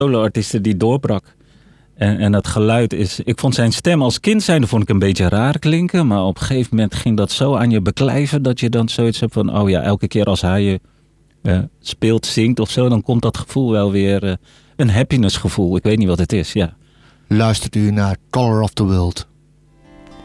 solo-artiesten die doorbrak. En het geluid is... Ik vond zijn stem als kind zijnde vond ik een beetje raar klinken. Maar op een gegeven moment ging dat zo aan je beklijven... dat je dan zoiets hebt van... oh ja, elke keer als hij je speelt, zingt of zo... dan komt dat gevoel wel weer... een happiness gevoel. Ik weet niet wat het is, ja. Luistert u naar Color of the World.